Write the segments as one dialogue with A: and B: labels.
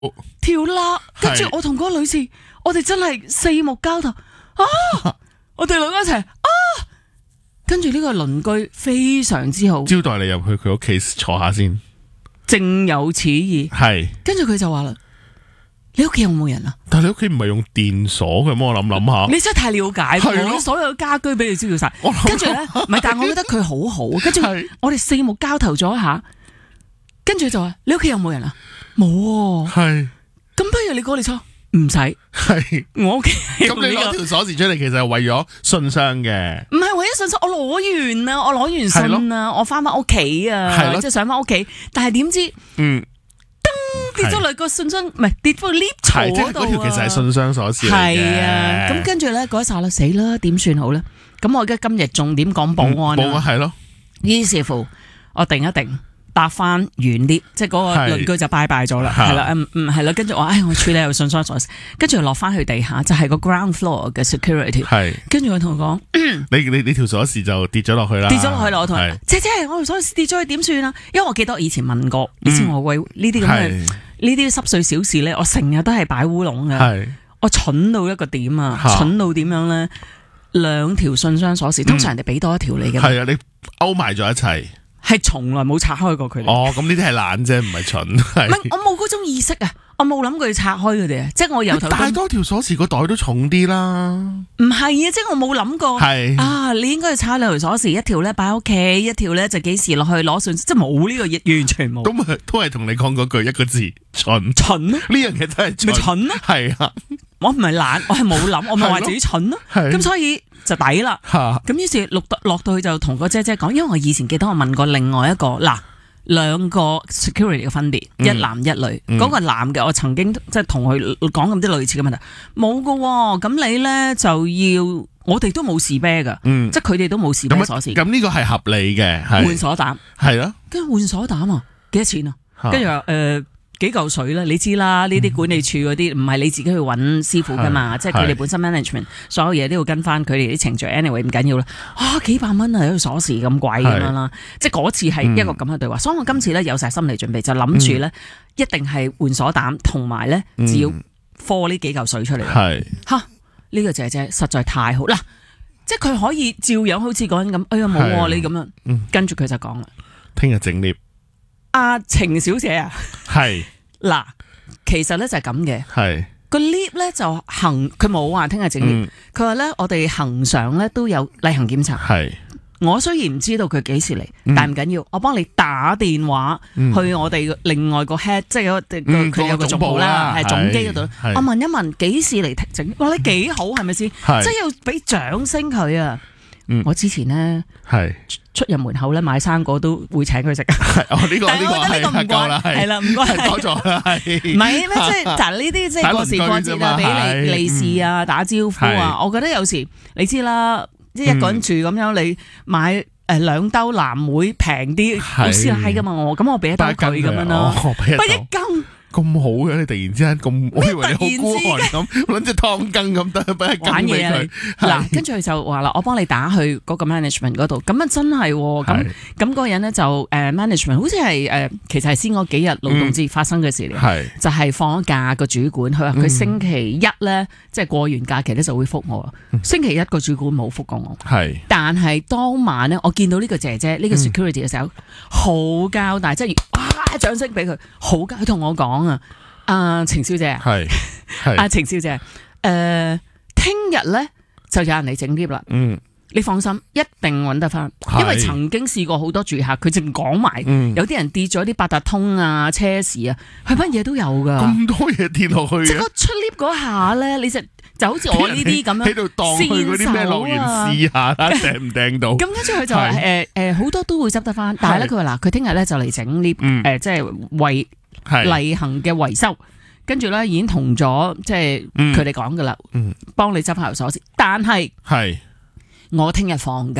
A: 條罅，跟住我同嗰個女士，我哋真係四目交投啊！我哋兩個一齊啊！跟住呢個鄰居非常之好，
B: 招待你入去佢屋企坐下先，
A: 正有此意。
B: 係，
A: 跟住佢就話啦：你屋企有冇人啊？
B: 但係你屋企唔係用電鎖嘅咩？我諗下，
A: 你真係太了解，
B: 係咯
A: 我所有家居俾你知道晒。跟住咧，唔係，但係我覺得佢好好。跟住我哋四目交投咗一下，跟住就話：你屋企有冇人啊？冇喎。
B: 係，
A: 咁不如你過嚟坐。唔使，
B: 係
A: 我屋企。
B: 咁你攞條鎖匙出嚟，其實係為咗信箱嘅。
A: 唔係為咗信箱，我攞完啦，我攞完信啦，我翻屋企啊，即係上翻屋企。但係點知，噔跌咗落個信箱，唔係跌咗個 lift 槽嗰度啊！
B: 嗰條其實係信箱鎖匙嚟嘅。
A: 係啊，咁跟住咧嗰一剎啦，死啦，點算好咧？咁我而家今日重點講保安啦。
B: 保安係咯。
A: 於是乎，我定一定。搭翻遠啲，即係嗰個鄰居就拜拜咗啦，係啦，係啦，跟住我處理有信箱鎖匙，跟住落翻去地下就係個 ground floor 嘅 security， 係，跟住佢同我講，
B: 你條鎖匙就跌咗落去啦，
A: 跌咗落去啦，我同佢姐姐，我條鎖匙跌咗去點算啊？因為我記得我以前問過，以前我為呢啲咁嘅呢啲濕碎小事咧，我成日都係擺烏龍嘅，我蠢到一個點啊，蠢到點樣咧？兩條信箱鎖匙，通常人哋俾多一條你嘅，
B: 係啊，你勾埋咗一齊。
A: 係從來冇拆開過佢哋。
B: 哦，咁呢啲係懶啫，唔係蠢。唔
A: 係，我冇嗰種意識啊，我冇諗過要拆開佢哋啊，即係我由頭。
B: 帶多條鎖匙個袋都重啲啦。
A: 唔係啊，即係我冇諗過。係啊，你應該要拆兩條鎖匙，一條咧擺喺屋企，一條咧就幾時落去攞信，即係冇呢個嘢，完全冇。
B: 都係同你講嗰句一個字，蠢。
A: 蠢咯，
B: 呢樣嘢真係
A: 咪蠢咯。
B: 係啊，
A: 我唔係懶，我係冇諗，我咪話自己蠢咯。咁所以。就抵啦，咁於是落到去就同個姐姐講，因為我以前記得我問過另外一個兩個 security 嘅分別，一男一女，嗰個男嘅我曾經即係同佢講咁啲類似嘅問題，冇噶，咁你咧就要，我哋都冇士啤噶，即係佢哋都冇士啤鎖匙，
B: 咁呢個係合理嘅，
A: 換鎖膽
B: 係咯，
A: 跟住換鎖膽啊，幾多錢啊？跟住話幾嚿水啦，你知啦，呢啲管理處嗰啲唔係你自己去揾師傅噶嘛，即係佢哋本身 management 所有嘢都要跟翻佢哋啲程序 anyway 唔緊要啦，幾百蚊啊，一個鎖匙咁貴咁樣啦，即係嗰次係一個咁嘅對話，所以我今次咧有晒心理準備，就諗住咧一定係換鎖膽，同埋咧只要科呢幾嚿水出嚟，呢個姐姐實在太好啦，即係佢可以照樣好似講緊咁，哎呀冇你咁樣，跟住佢就講啦，
B: 聽日整 lift。
A: 阿程小姐啊，
B: 係
A: 嗱，其實咧就係咁嘅，
B: 係
A: 個 lift 咧就佢冇話聽日整 lift，佢話咧我哋恒常咧都有例行檢查，係我雖然唔知道佢幾時嚟，但唔緊要，我幫你打電話去我哋另外個 head，即係佢有個總部啦，係總機嗰度，我問一問幾時嚟整，哇你幾好係咪先？即係要俾掌聲佢啊！我之前咧係出入門口咧買生果都會請佢食，但係我覺得呢個唔關係啦，唔關係多咗啦，係唔係咩？即係嗱呢啲即係過時過節啊，俾利是啊，打招呼啊，我覺得有時你知啦，即係一個人住咁樣，你買2兜藍莓平啲，好師奶噶嘛我，咁我俾一兜佢咁樣咯，不一羹。
B: 咁好嘅，你突然之間咁，我以為你好孤寒咁，搵隻湯羹咁得，俾一羹俾佢。
A: 嗱，跟住佢就話啦，我幫你打去嗰個 management 嗰度，咁啊真係，咁嗰個人咧就management 好似係其實係先嗰幾日勞動節發生嘅事嚟，就係放咗假個主管，佢話佢星期一咧，即係過完假期咧就會覆我，星期一個主管冇覆過我，但係當晚咧，我見到呢個姐姐呢個 security 嘅時候，好交代，即係掌聲俾佢，好交，佢同我講。程小姐係程小姐，聽日咧就有人嚟整 lift 啦。你放心，一定揾得翻，因為曾經試過好多住客，佢淨講埋，有啲人跌咗啲八達通啊、車匙啊，佢乜嘢都有噶。
B: 咁多嘢跌落去，
A: 即係個出 lift 嗰下咧，你就好似我呢啲咁樣
B: 喺度當去嗰啲咩樂園試下啦，掟唔掟到？咁
A: 跟住佢就話好多都會執得翻，但係咧佢話嗱，佢聽日咧就嚟整 lift，即係例行嘅維修，跟住咧已經同咗即係佢哋講噶啦，幫你執翻條鎖匙。但係我聽日放假，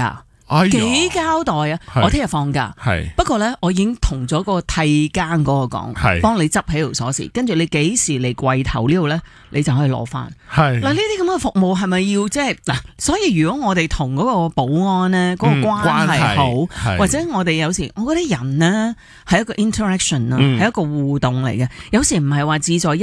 A: 幾交代啊！我聽日放假，不過咧我已經同咗個替更嗰個講，幫你執起條鎖匙，跟住你幾時嚟櫃頭呢度咧，你就可以攞翻。嗱，呢啲咁嘅服務係咪要即係嗱？所以如果我哋同嗰個保安咧嗰個關係好，或者我哋有時，我覺得人咧係一個 interaction 啊，係一個互動嚟嘅，有時唔係話志在